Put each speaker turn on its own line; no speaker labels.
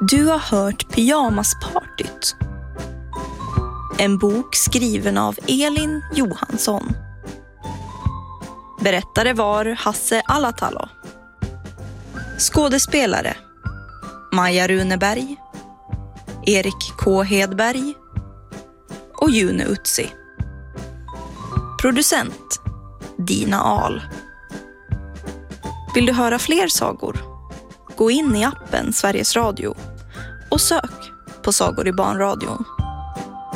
Du har hört Pyjamaspartyt. En bok skriven av Elin Johansson. Berättare var Hasse Alatalo. Skådespelare: Maja Runeberg, Erik K. Hedberg och June Utsi. Producent: Dina Ahl. Vill du höra fler sagor? Gå in i appen Sveriges Radio och sök på Sagor i barnradion.